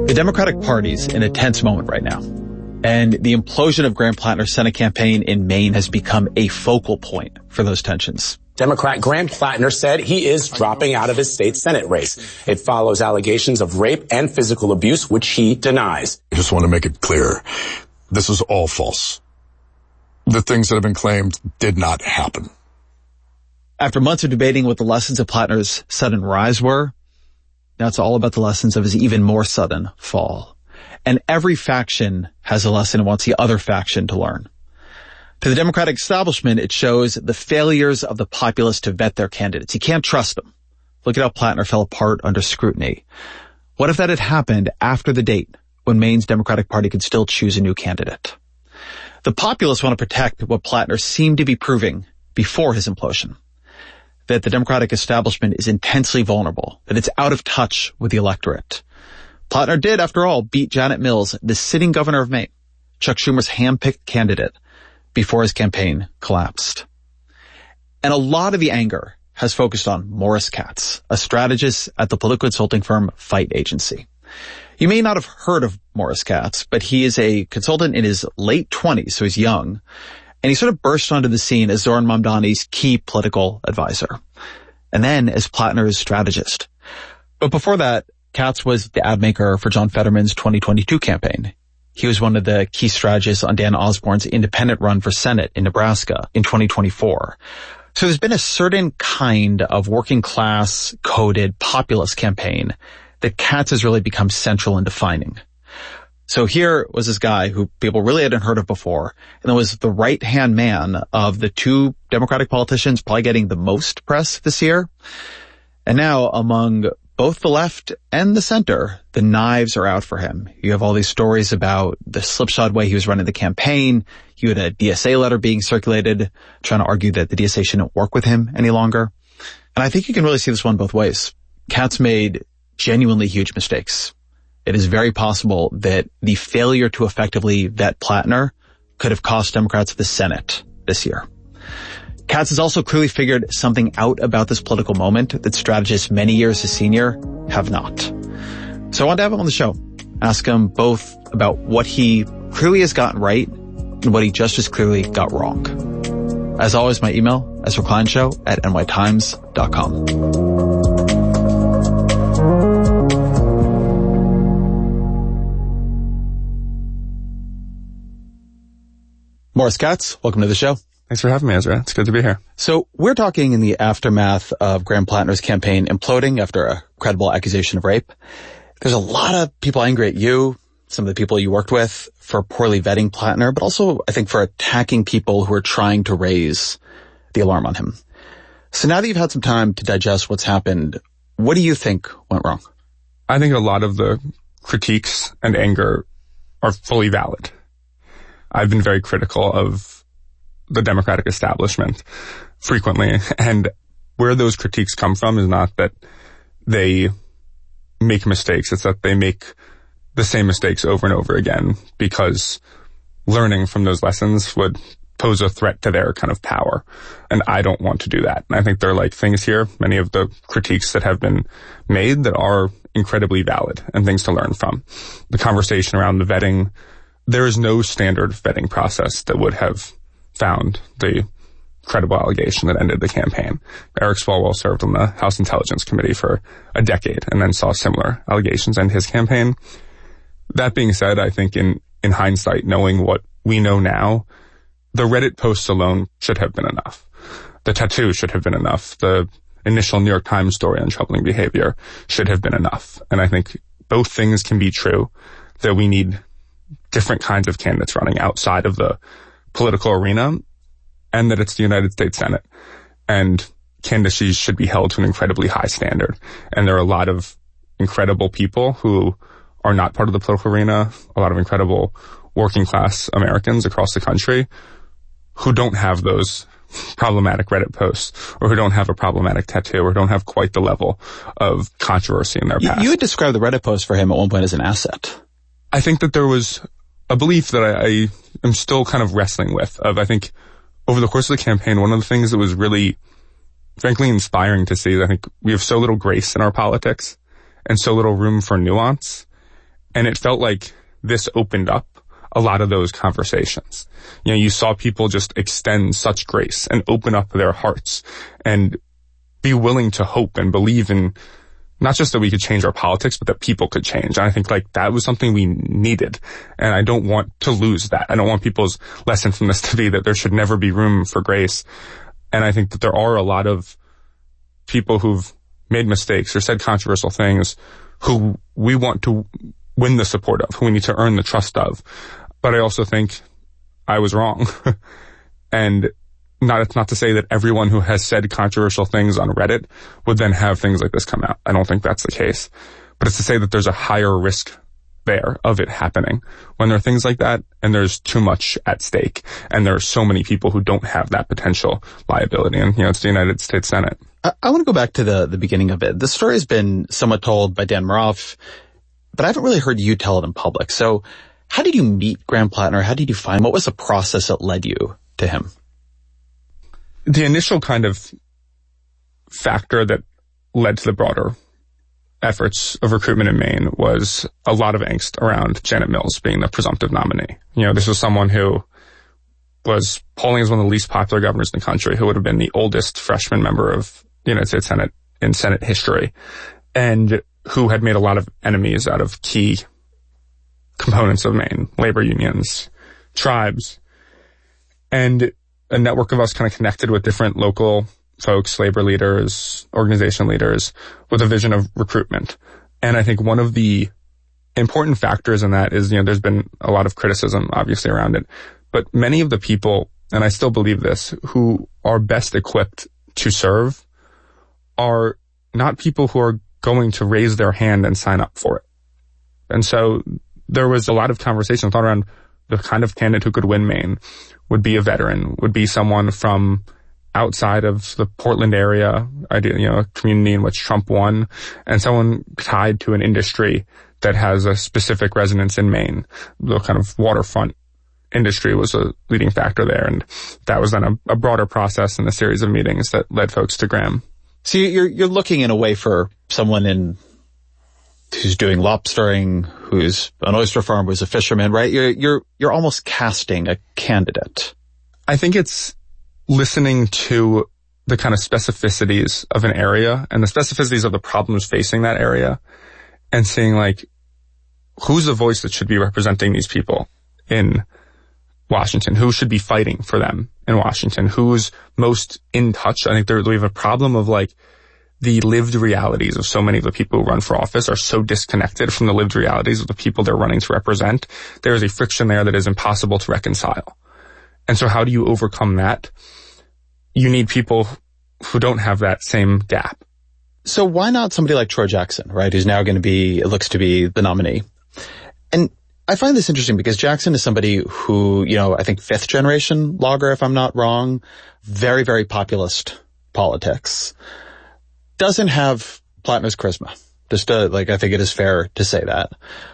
The Democratic Party's in a tense moment right now. And the implosion of Graham Plattner's Senate campaign in Maine has become a focal point for those tensions. Democrat Graham Plattner said he is dropping out of his state Senate race. It follows allegations of rape and physical abuse, which he denies. I just want to make it clear. This is all false. The things that have been claimed did not happen. After months of debating what the lessons of Plattner's sudden rise were, now it's all about the lessons of his even more sudden fall. And every faction has a lesson and wants the other faction to learn. To the Democratic establishment, it shows the failures of the populace to vet their candidates. You can't trust them. Look at how Plattner fell apart under scrutiny. What if that had happened after the date when Maine's Democratic Party could still choose a new candidate? The populace want to protect what Plattner seemed to be proving before his implosion, that the Democratic establishment is intensely vulnerable, that it's out of touch with the electorate. Plattner did, after all, beat Janet Mills, the sitting governor of Maine, Chuck Schumer's hand-picked candidate, before his campaign collapsed. And a lot of the anger has focused on Morris Katz, a strategist at the political consulting firm Fight Agency. You may not have heard of Morris Katz, but he is a consultant in his late 20s, so he's young, and he sort of burst onto the scene as Zohran Mamdani's key political advisor, and then as Plattner's strategist. But before that, Katz was the ad maker for John Fetterman's 2022 campaign. He was one of the key strategists on Dan Osborne's independent run for Senate in Nebraska in 2024. So there's been a certain kind of working class coded populist campaign that Katz has really become central in defining. So here was this guy who people really hadn't heard of before, and it was the right-hand man of the two Democratic politicians probably getting the most press this year. And now among both the left and the center, the knives are out for him. You have all these stories about the slipshod way he was running the campaign. You had a DSA letter being circulated trying to argue that the DSA shouldn't work with him any longer. And I think you can really see this one both ways. Katz made genuinely huge mistakes. It is very possible that the failure to effectively vet Plattner could have cost Democrats the Senate this year. Katz has also clearly figured something out about this political moment that strategists many years his senior have not. So I wanted to have him on the show, ask him both about what he clearly has gotten right and what he just as clearly got wrong. As always, my email, ezrakleinshow@nytimes.com. Morris Katz, welcome to the show. Thanks for having me, Ezra. It's good to be here. So we're talking in the aftermath of Graham Plattner's campaign imploding after a credible accusation of rape. There's a lot of people angry at you, some of the people you worked with, for poorly vetting Plattner, but also, I think, for attacking people who are trying to raise the alarm on him. So now that you've had some time to digest what's happened, what do you think went wrong? I think a lot of the critiques and anger are fully valid. I've been very critical of the Democratic establishment frequently, and where those critiques come from is not that they make mistakes, it's that they make the same mistakes over and over again because learning from those lessons would pose a threat to their kind of power, and I don't want to do that. And I think there are like things here, many of the critiques that have been made that are incredibly valid and things to learn from. The conversation around the vetting, there is no standard vetting process that would have found the credible allegation that ended the campaign. Eric Swalwell served on the House Intelligence Committee for a decade and then saw similar allegations end his campaign. That being said, I think in hindsight, knowing what we know now, the Reddit posts alone should have been enough. The tattoo should have been enough. The initial New York Times story on troubling behavior should have been enough. And I think both things can be true, that we need different kinds of candidates running outside of the political arena, and that it's the United States Senate, and candidacies should be held to an incredibly high standard. And there are a lot of incredible people who are not part of the political arena, a lot of incredible working class Americans across the country who don't have those problematic Reddit posts, or who don't have a problematic tattoo, or don't have quite the level of controversy in their past. You would describe the Reddit post for him at one point as an asset. I think that there was a belief that I am still kind of wrestling with. I think over the course of the campaign, one of the things that was really, frankly, inspiring to see is I think we have so little grace in our politics and so little room for nuance. And it felt like this opened up a lot of those conversations. You know, you saw people just extend such grace and open up their hearts and be willing to hope and believe in not just that we could change our politics, but that people could change. And I think like that was something we needed. And I don't want to lose that. I don't want people's lesson from this to be that there should never be room for grace. And I think that there are a lot of people who've made mistakes or said controversial things who we want to win the support of, who we need to earn the trust of. But I also think I was wrong. And it's not to say that everyone who has said controversial things on Reddit would then have things like this come out. I don't think that's the case. But it's to say that there's a higher risk there of it happening when there are things like that and there's too much at stake and there are so many people who don't have that potential liability. And, you know, it's the United States Senate. I want to go back to the beginning of it. The story has been somewhat told by Dan Maroff, but I haven't really heard you tell it in public. So how did you meet Graham Plattner? How did you find, what was the process that led you to him? The initial kind of factor that led to the broader efforts of recruitment in Maine was a lot of angst around Janet Mills being the presumptive nominee. You know, this was someone who was polling as one of the least popular governors in the country, who would have been the oldest freshman member of the United States Senate in Senate history, and who had made a lot of enemies out of key components of Maine, labor unions, tribes, and a network of us kind of connected with different local folks, labor leaders, organization leaders, with a vision of recruitment. And I think one of the important factors in that is, you know, there's been a lot of criticism, obviously, around it. But many of the people, and I still believe this, who are best equipped to serve are not people who are going to raise their hand and sign up for it. And so there was a lot of conversation thought around the kind of candidate who could win Maine would be a veteran, would be someone from outside of the Portland area, you know, a community in which Trump won, and someone tied to an industry that has a specific resonance in Maine. The kind of waterfront industry was a leading factor there, and that was then a broader process and a series of meetings that led folks to Graham. So you're looking in a way for someone who's doing lobstering, who's an oyster farmer, who's a fisherman, right? You're almost casting a candidate. I think it's listening to the kind of specificities of an area and the specificities of the problems facing that area and seeing like, who's the voice that should be representing these people in Washington? Who should be fighting for them in Washington? Who's most in touch? I think we have a problem of like, the lived realities of so many of the people who run for office are so disconnected from the lived realities of the people they're running to represent. There is a friction there that is impossible to reconcile. And so how do you overcome that? You need people who don't have that same gap. So why not somebody like Troy Jackson, right? Who's now going to be, it looks to be the nominee. And I find this interesting because Jackson is somebody who, you know, I think 5th generation logger, if I'm not wrong, very, very populist politics. Doesn't have Plattner's charisma. Just I think it is fair to say that.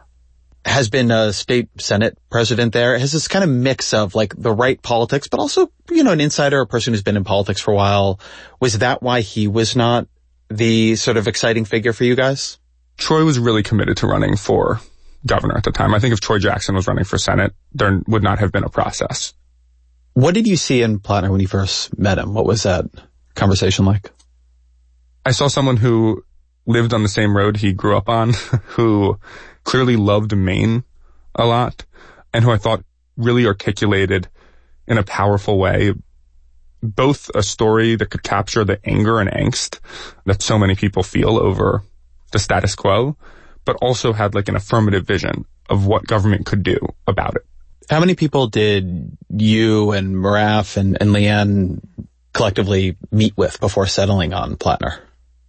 Has been a state Senate president there. Has this kind of mix of like the right politics, but also, you know, an insider, a person who's been in politics for a while. Was that why he was not the sort of exciting figure for you guys? Troy was really committed to running for governor at the time. I think if Troy Jackson was running for Senate, there would not have been a process. What did you see in Plattner when you first met him? What was that conversation like? I saw someone who lived on the same road he grew up on, who clearly loved Maine a lot, and who I thought really articulated in a powerful way both a story that could capture the anger and angst that so many people feel over the status quo, but also had like an affirmative vision of what government could do about it. How many people did you and Maroff and Leanne collectively meet with before settling on Plattner?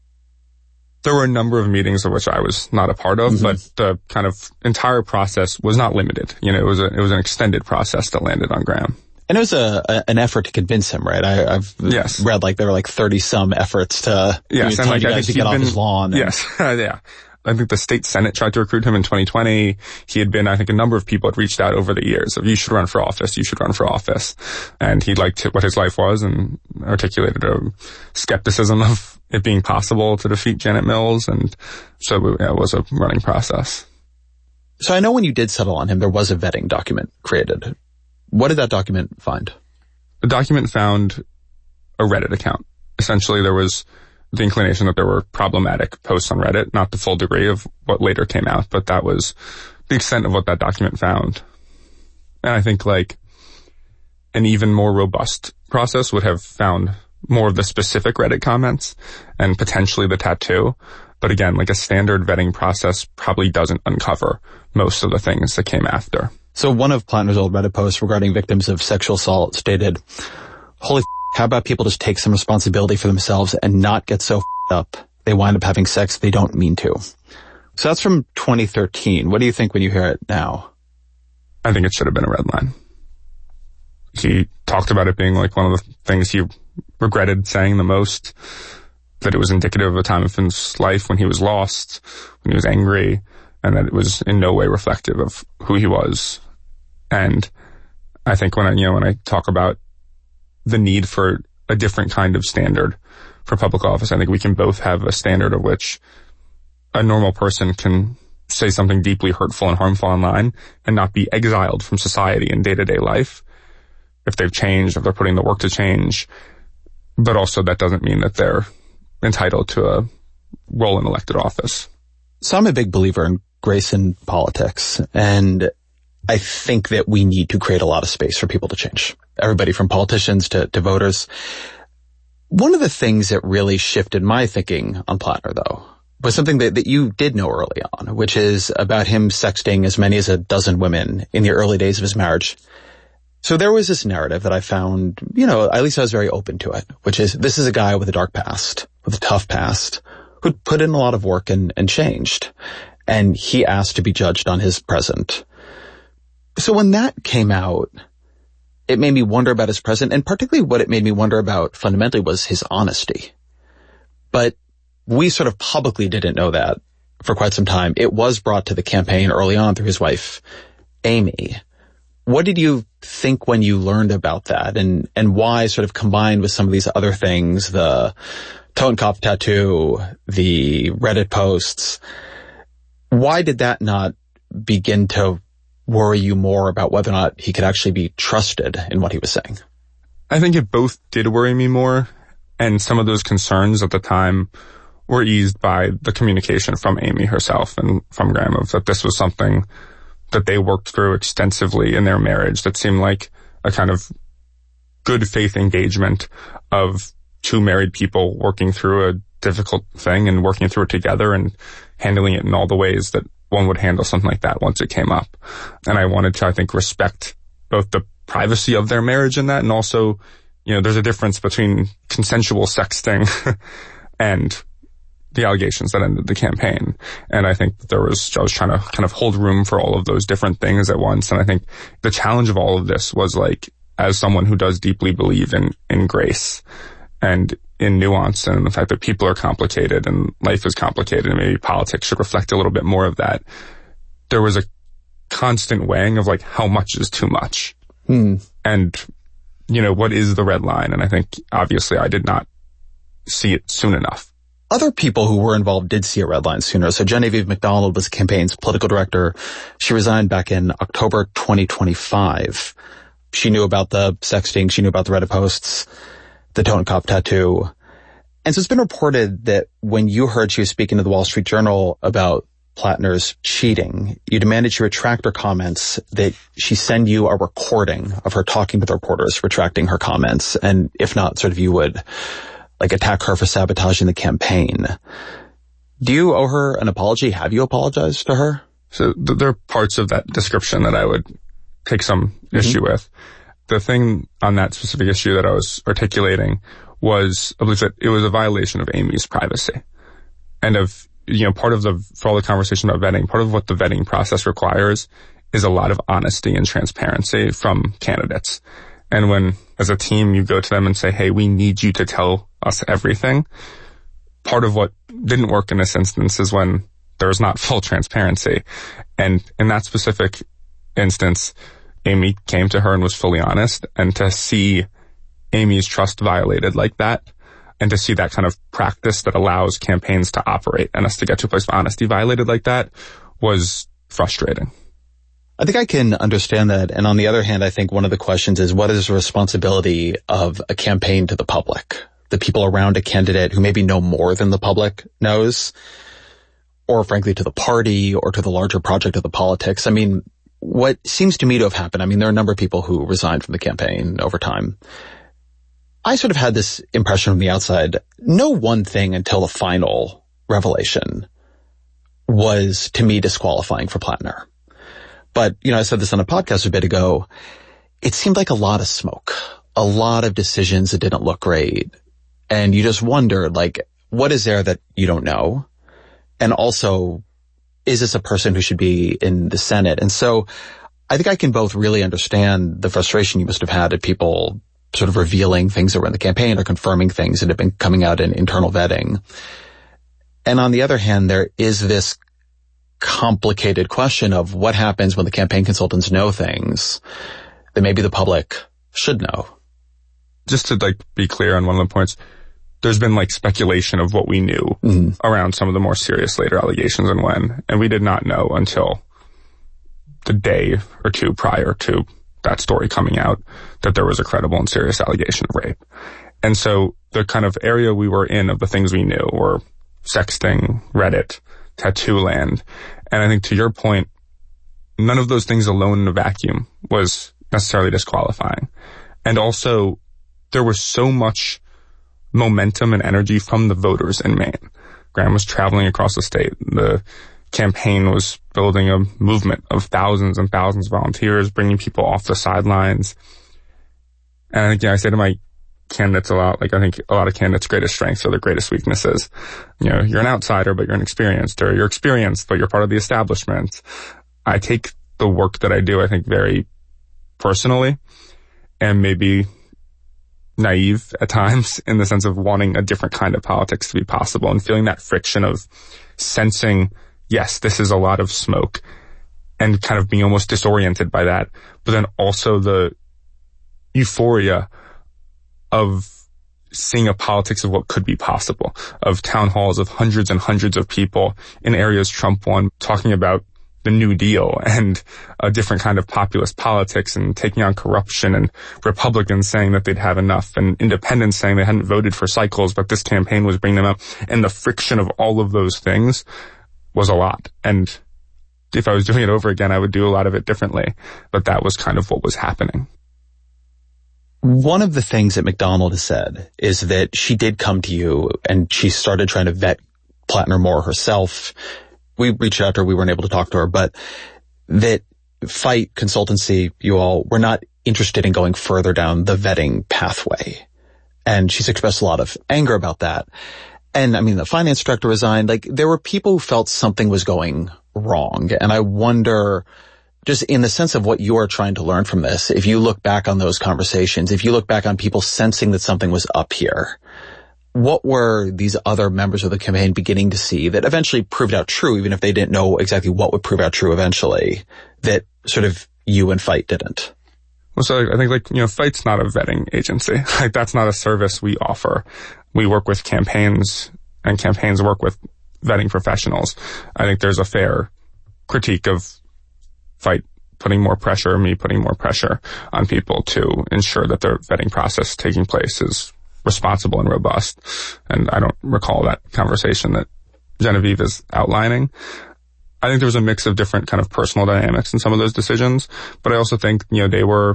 There were a number of meetings of which I was not a part of, but the kind of entire process was not limited. You know, it was an extended process that landed on Graham. And it was an effort to convince him, right? I've read like there were like 30 some efforts to and like I think to get off his lawn. Yes, yeah. I think the state Senate tried to recruit him in 2020. He had been, I think a number of people had reached out over the years of, you should run for office, you should run for office. And he liked what his life was and articulated a skepticism of it being possible to defeat Janet Mills. And so it was a running process. So I know when you did settle on him, there was a vetting document created. What did that document find? The document found a Reddit account. Essentially, there was the inclination that there were problematic posts on Reddit, not the full degree of what later came out, but that was the extent of what that document found. And I think like an even more robust process would have found more of the specific Reddit comments and potentially the tattoo. But again, like a standard vetting process probably doesn't uncover most of the things that came after. So one of Plattner's old Reddit posts regarding victims of sexual assault stated, "Holy how about people just take some responsibility for themselves and not get so up they wind up having sex they don't mean to." So that's from 2013. What do you think when you hear it now? I think it should have been a red line. He talked about it being like one of the things he regretted saying the most, that it was indicative of a time of his life when he was lost, when he was angry, and that it was in no way reflective of who he was. And I think when I talk about the need for a different kind of standard for public office, I think we can both have a standard of which a normal person can say something deeply hurtful and harmful online and not be exiled from society in day-to-day life if they've changed, if they're putting the work to change. But also that doesn't mean that they're entitled to a role in elected office. So I'm a big believer in grace in politics, and I think that we need to create a lot of space for people to change. Everybody from politicians to voters. One of the things that really shifted my thinking on Plattner, though, was something that you did know early on, which is about him sexting as many as a dozen women in the early days of his marriage. So there was this narrative that I found, at least I was very open to it, which is this is a guy with a dark past, with a tough past, who'd put in a lot of work and changed. And he asked to be judged on his present. So when that came out, it made me wonder about his present, and particularly what it made me wonder about fundamentally was his honesty. But we sort of publicly didn't know that for quite some time. It was brought to the campaign early on through his wife, Amy. What did you think when you learned about that, and why, sort of combined with some of these other things, the Totenkopf tattoo, the Reddit posts, why did that not begin to worry you more about whether or not he could actually be trusted in what he was saying? I think it both did worry me more, and some of those concerns at the time were eased by the communication from Amy herself and from Graham of that this was something that they worked through extensively in their marriage that seemed like a kind of good faith engagement of two married people working through a difficult thing and working through it together and handling it in all the ways that one would handle something like that once it came up. And I wanted to, I think, respect both the privacy of their marriage in that, and also, there's a difference between consensual sexting and the allegations that ended the campaign. And I think that I was trying to kind of hold room for all of those different things at once. And I think the challenge of all of this was like, as someone who does deeply believe in grace and in nuance and the fact that people are complicated and life is complicated and maybe politics should reflect a little bit more of that, there was a constant weighing of like, how much is too much? And, what is the red line? And I think obviously I did not see it soon enough. Other people who were involved did see a red line sooner. So Genevieve McDonald was the campaign's political director. She resigned back in October 2025. She knew about the sexting. She knew about the Reddit posts, the Totenkopf tattoo. And so it's been reported that when you heard she was speaking to the Wall Street Journal about Plattner's cheating, you demanded she retract her comments, that she send you a recording of her talking with reporters, retracting her comments. And if not, sort of you would attack her for sabotaging the campaign. Do you owe her an apology? Have you apologized to her? So there are parts of that description that I would take some issue with. The thing on that specific issue that I was articulating was, I believe that it was a violation of Amy's privacy. And part of for all the conversation about vetting, part of what the vetting process requires is a lot of honesty and transparency from candidates. And when, as a team, you go to them and say, hey, we need you to tell us everything, part of what didn't work in this instance is when there's not full transparency. And in that specific instance, Amy came to her and was fully honest. And to see Amy's trust violated like that, and to see that kind of practice that allows campaigns to operate and us to get to a place of honesty violated like that, was frustrating. I think I can understand that. And on the other hand, I think one of the questions is, what is the responsibility of a campaign to the public? The people around a candidate who maybe know more than the public knows, or frankly to the party or to the larger project of the politics. I mean, what seems to me to have happened, I mean, there are a number of people who resigned from the campaign over time. I sort of had this impression from the outside, no one thing until the final revelation was, to me, disqualifying for Plattner. But, I said this on a podcast a bit ago, it seemed like a lot of smoke, a lot of decisions that didn't look great. And you just wonder, what is there that you don't know? And also, is this a person who should be in the Senate? And so I think I can both really understand the frustration you must have had at people sort of revealing things that were in the campaign or confirming things that have been coming out in internal vetting. And on the other hand, there is this complicated question of what happens when the campaign consultants know things that maybe the public should know. Just to be clear on one of the points, there's been speculation of what we knew around some of the more serious later allegations and when, and we did not know until the day or two prior to that story coming out that there was a credible and serious allegation of rape. And so the kind of area we were in of the things we knew were sexting, Reddit, tattoo land. And I think to your point, none of those things alone in a vacuum was necessarily disqualifying. And also there was so much momentum and energy from the voters in Maine. Graham was traveling across the state. The campaign was building a movement of thousands and thousands of volunteers, bringing people off the sidelines. And I think, I say to my candidates a lot, I think a lot of candidates' greatest strengths are their greatest weaknesses. You're an outsider, but you're inexperienced, or you're experienced, but you're part of the establishment. I take the work that I do, I think, very personally, and maybe naive at times in the sense of wanting a different kind of politics to be possible and feeling that friction of sensing, yes, this is a lot of smoke, and kind of being almost disoriented by that, but then also the euphoria of seeing a politics of what could be possible, of town halls of hundreds and hundreds of people in areas Trump won talking about the New Deal and a different kind of populist politics and taking on corruption, and Republicans saying that they'd have enough, and independents saying they hadn't voted for cycles, but this campaign was bringing them up. And the friction of all of those things was a lot. And if I was doing it over again, I would do a lot of it differently. But that was kind of what was happening. One of the things that McDonald has said is that she did come to you and she started trying to vet Plattner more herself. We reached out to her, we weren't able to talk to her, but that FIGHT consultancy, you all were not interested in going further down the vetting pathway. And she's expressed a lot of anger about that. And the finance director resigned. There were people who felt something was going wrong. And I wonder, just in the sense of what you are trying to learn from this, if you look back on those conversations, if you look back on people sensing that something was up here, what were these other members of the campaign beginning to see that eventually proved out true, even if they didn't know exactly what would prove out true eventually, that sort of you and FIGHT didn't? Well, so I think FIGHT's not a vetting agency. That's not a service we offer. We work with campaigns, and campaigns work with vetting professionals. I think there's a fair critique of FIGHT putting more pressure, me putting more pressure on people to ensure that their vetting process taking place is responsible and robust. And I don't recall that conversation that Genevieve is outlining. I think there was a mix of different kind of personal dynamics in some of those decisions, but I also think, they were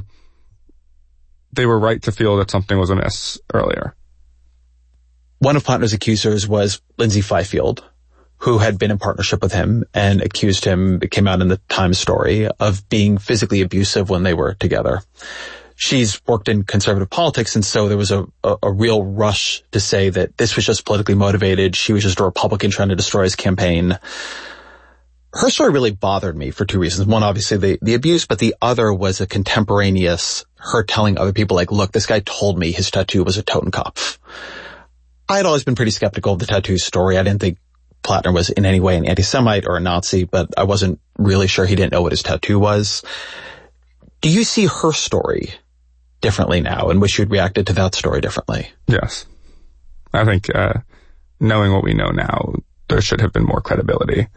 right to feel that something was amiss earlier. One of Plattner's accusers was Lindsay Fifield, who had been in partnership with him and accused him, it came out in the Times story, of being physically abusive when they were together. She's worked in conservative politics, and so there was a real rush to say that this was just politically motivated. She was just a Republican trying to destroy his campaign. Her story really bothered me for two reasons. One, obviously the abuse, but the other was a contemporaneous, her telling other people, look, this guy told me his tattoo was a Totenkopf. I had always been pretty skeptical of the tattoo story. I didn't think Plattner was in any way an anti-Semite or a Nazi, but I wasn't really sure he didn't know what his tattoo was. Do you see her story differently now and wish you'd reacted to that story differently? Yes. I think knowing what we know now, there should have been more credibility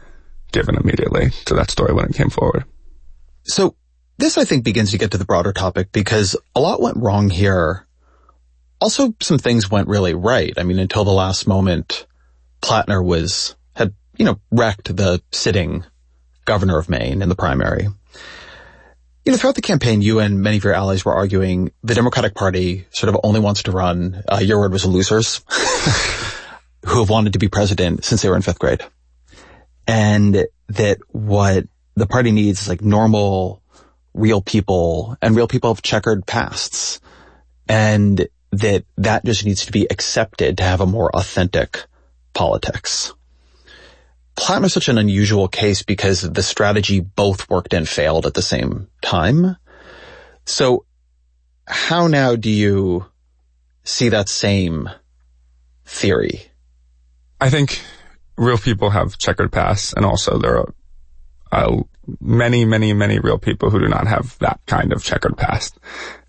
given immediately to that story when it came forward. So this, I think, begins to get to the broader topic because a lot went wrong here. Also, some things went really right. I mean, until the last moment, Plattner had wrecked the sitting governor of Maine in the primary. Throughout the campaign, you and many of your allies were arguing the Democratic Party sort of only wants to run, your word was losers, who have wanted to be president since they were in 5th grade. And that what the party needs is like normal, real people, and real people have checkered pasts. And that just needs to be accepted to have a more authentic politics. Plattner's such an unusual case because the strategy both worked and failed at the same time. So how now do you see that same theory? I think real people have checkered pasts, and also there are many, many, many real people who do not have that kind of checkered past.